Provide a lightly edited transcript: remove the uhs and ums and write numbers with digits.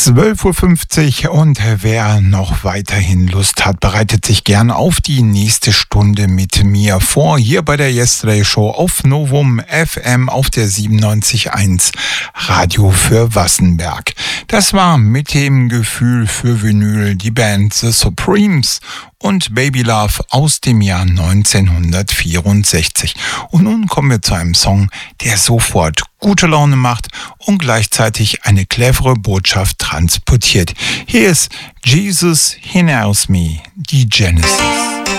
12:50 Uhr und wer noch weiterhin Lust hat, bereitet sich gern auf die nächste Stunde mit mir vor, hier bei der Yesterday Show auf Novum FM auf der 97.1 Radio für Wassenberg. Das war mit dem Gefühl für Vinyl die Band The Supremes und Baby Love aus dem Jahr 1964. Und nun kommen wir zu einem Song, der sofort gute Laune macht und gleichzeitig eine clevere Botschaft transportiert. Hier ist Jesus He Knows Me, die Genesis.